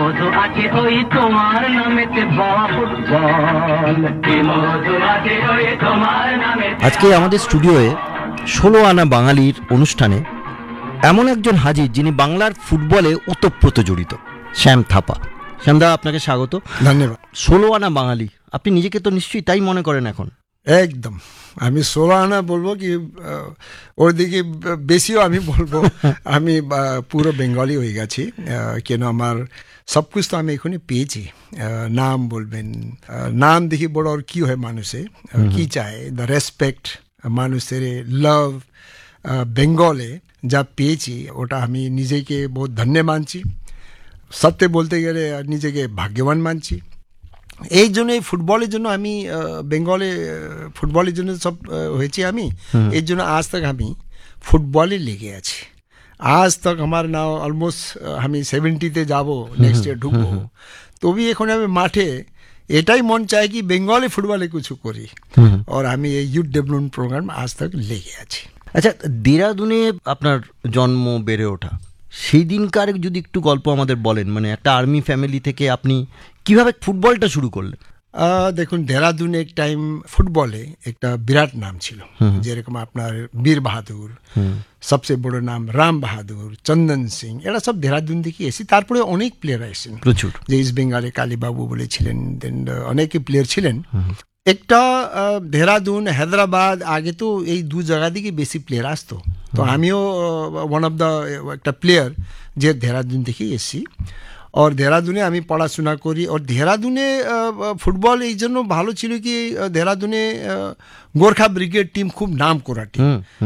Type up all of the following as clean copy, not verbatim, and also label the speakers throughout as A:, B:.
A: মধু আছে ওই তোমার নামেতে বাবা ফুটবল, কি মধু আছে ওই তোমার নামে।
B: আজকে আমাদের স্টুডিওয়ে 16 আনা বাঙালির অনুষ্ঠানে এমন একজন হাজির যিনি বাংলার ফুটবলে ওতপ্রোত জড়িত, শ্যাম থাপা। শ্যামদা, আপনাকে স্বাগত।
C: ধন্যবাদ।
B: 16 আনা বাঙালি, আপনি নিজেকে তো নিশ্চয়ই তাই মনে করেন এখন?
C: একদম, আমি 16 আনা বলবো কি ওর দিকে বেশিও আমি বলবো। আমি পুরো বেঙ্গলি হয়ে গেছি, কেন আমার সব কিছু তো আমি এখানে পেয়েছি। নাম বলবেন, নাম দেখি বড় আর কি হয়, মানুষে কি চায়, দ্য রেসপেক্ট, মানুষের লাভ, বেঙ্গলে যা পেয়েছি ওটা আমি নিজেকে বহুত ধন্য মানছি। সত্যি বলতে গেলে নিজেকে ভাগ্যবান মানছি। এই জন্য এই ফুটবলের জন্য আমি বেঙ্গলে ফুটবলের জন্য সব হয়েছি আমি। এই জন্য আজ তক আমি ফুটবলে লেগে আছি। আজ তক আমার নাও অলমোস্ট আমি 70-তে যাবো, নেক্সট ইয়ার ঢুকবো। তবে এখন আমি মাঠে এটাই মন চাই কি বেঙ্গলে ফুটবলে কিছু করি। আর আমি এই ইউথ ডেভেলপমেন্ট প্রোগ্রাম আজ তক লেগে আছি।
B: আচ্ছা, দেরাদুনে আপনার জন্ম, বেড়ে ওঠা, সেই দিনকার যদি একটু গল্প আমাদের বলেন। মানে একটা আর্মি ফ্যামিলি থেকে আপনি কিভাবে ফুটবলটা শুরু করলেন?
C: দেখুন, দেরাদুনে এক টাইম ফুটবলে একটা বিরাট নাম ছিল, যেরকম আপনার বীর বাহাদুর, সবচেয়ে বড় নাম রাম বাহাদুর, চন্দন সিং, এরা সব দেরাদুন থেকে এসে। তারপরে অনেক প্লেয়ার এসেছেন প্রচুর, যে ইস্ট বেঙ্গলে কালীবাবু বলেছিলেন, দেন অনেকে প্লেয়ার ছিলেন। একটা দেহরাদুন, হায়দ্রাবাদ, আগে তো এই দু জায়গা থেকে বেশি প্লেয়ার আসতো। তো আমিও ওয়ান অফ দ্য একটা প্লেয়ার যে দেহরাদুন থেকেই এসেছি। আর দেহরাদুনে আমি পড়াশোনা করি। আর দেহরাদুনে ফুটবল এই জন্য ভালো ছিল কি, দেহরাদুনে গোর্খা ব্রিগেড টিম খুব নাম করা টিম,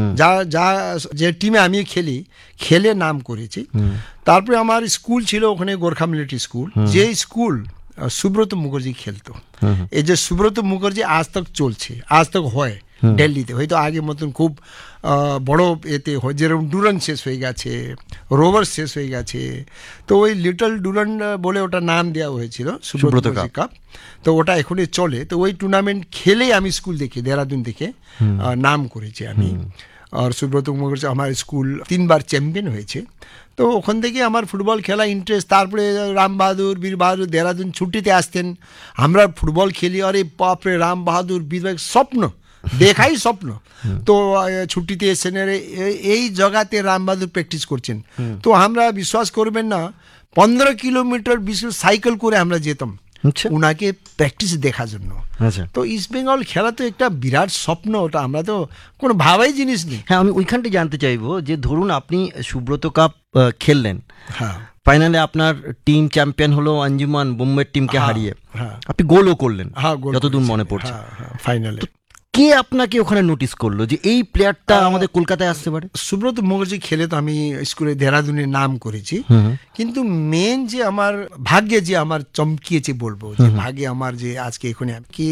C: যে টিমে আমি খেলে নাম করেছি। তারপরে আমার স্কুল ছিল ওখানে, গোর্খা মিলিটারি স্কুল, যে স্কুল সুব্রত মুখার্জি খেলতো। এই যে সুব্রত মুখার্জি আজ তক চলছে, আজ তক হয় দিল্লিতে। হয়তো আগের মতন খুব বড় এতে হয়, যেরকম ডুরান শেষ হয়ে গেছে, রোভার শেষ হয়ে গেছে, তো ওই লিটল ডুরান বলে ওটা নাম দেওয়া হয়েছিল, সুব্রত কাপ। তো ওটা এখনই চলে। তো ওই টুর্নামেন্ট খেলেই আমি স্কুল দেখে, দেহরাদুন দেখে নাম করেছি আমি। আর সুব্রত মুখার্জি আমার স্কুল 3 বার চ্যাম্পিয়ন হয়েছে। তো ওখান থেকে আমার ফুটবল খেলা ইন্টারেস্ট। তারপরে রাম বাহাদুর, বীর বাহাদুর দেহরাদুন ছুটিতে আসতেন, আমরা ফুটবল খেলি। আরে বাপরে, রাম বাহাদুর, বীর বাহাদুর স্বপ্ন দেখাই স্বপ্ন। তো ছুটিতে এসেছেন, এই জায়গাতে রাম বাহাদুর প্র্যাকটিস করছেন। তো আমরা বিশ্বাস করবেন না, 15 কিলোমিটার সাইকেল করে আমরা যেতাম উনাকে প্র্যাকটিস দেখার জন্য। তো ইস্ট বেঙ্গল খেলা তো একটা বিরাট স্বপ্ন, ওটা আমরা তো কোনো ভাবাই জিনিস নেই।
B: হ্যাঁ, আমি ওইখানটা জানতে চাইবো যে ধরুন আপনি সুব্রত কাপ খেললেন,
C: হ্যাঁ,
B: ফাইনালে আপনার টিম চ্যাম্পিয়ন হলো, আঞ্জুমান বোম্বের টিমকে হারিয়ে, আপনি গোলও করলেন যতদূর মনে পড়ছে
C: ফাইনালে।
B: কে আপনাকে ওখানে নোটিস করলো যে এই প্লেয়ারটা আমাদের কলকাতায় আসতে পারে?
C: সুব্রত মুখার্জি খেলে তো আমি স্কুলে দেহরাদুনে নাম করেছি, কিন্তু মেন যে আমার ভাগ্যে যে আমার চমকিয়েছে বলবো, যে ভাগ্যে আমার যে আজকে এখানে কি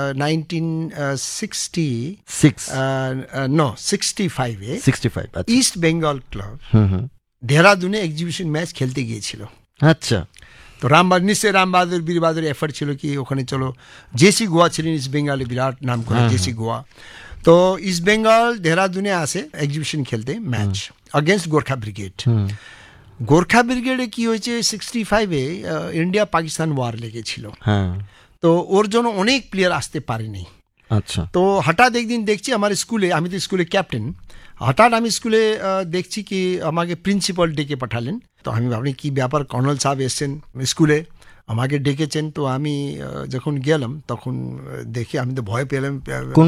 C: 1965 east Bengal club দেহরাদুনে exhibition match খেলতে গিয়েছিল।
B: আচ্ছা।
C: তো রাম বাহাদুর, বীর বাহাদুর এফার্ট ছিল কি ওখানে চলো, জেসি গোয়া ছিলেন ইস্ট বেঙ্গলে বিরাট নাম করে, জেসি গোয়া। তো ইস্ট বেঙ্গল দেহরাদুনে আসে এক্সিবিশন খেলতে match against Gorkha brigade. Gorkha ব্রিগেডে কি হয়েছে, 65-এ ইন্ডিয়া পাকিস্তান ওয়ার লেগেছিল। তো ওর জন্য অনেক প্লেয়ার আসতে পারেনি।
B: আচ্ছা।
C: তো হঠাৎ একদিন দেখছি আমার স্কুলে, আমি তো স্কুলে ক্যাপ্টেন, হঠাৎ আমি স্কুলে দেখছি কি আমাকে প্রিন্সিপাল ডেকে পাঠালেন। তো আমি ভাবলি কি ব্যাপার, কর্নেল সাহেব এসছেন স্কুলে, আমাকে ডেকেছেন। তো আমি যখন গেলাম তখন দেখি আমি তো ভয় পেলাম।